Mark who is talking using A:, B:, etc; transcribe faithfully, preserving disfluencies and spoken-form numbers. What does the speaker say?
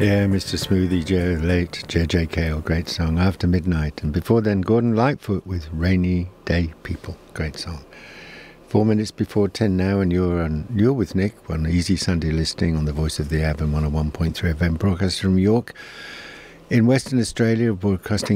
A: Yeah, Mister Smoothie Joe, late J J Cale, great song, After Midnight. And before then, Gordon Lightfoot with Rainy Day People, great song. Four minutes before ten now, and you're on, you're with Nick on Easy Sunday Listening on the Voice of the Avon one oh one point three F M, broadcast from York in Western Australia, broadcasting